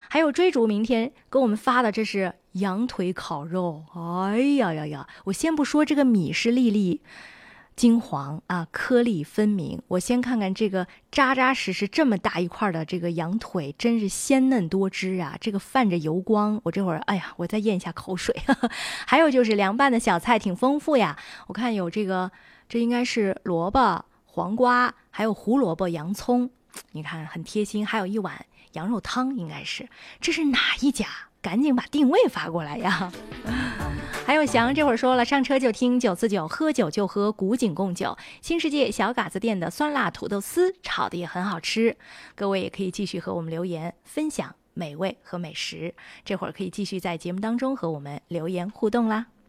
还有追逐明天给我们发的，这是羊腿烤肉。哎呀呀呀！我先不说这个米是粒粒金黄啊，颗粒分明。我先看看这个扎扎实实这么大一块的这个羊腿，真是鲜嫩多汁啊！这个泛着油光，我这会儿哎呀，我再咽一下口水。还有就是凉拌的小菜挺丰富呀，我看有这个，这应该是萝卜、黄瓜，还有胡萝卜、洋葱，你看很贴心。还有一碗羊肉汤，应该是，这是哪一家？赶紧把定位发过来呀！还有翔这会儿说了，上车就听949，喝酒就喝古井贡酒。新世界小嘎子店的酸辣土豆丝炒的也很好吃，各位也可以继续和我们留言分享美味和美食，这会儿可以继续在节目当中和我们留言互动啦。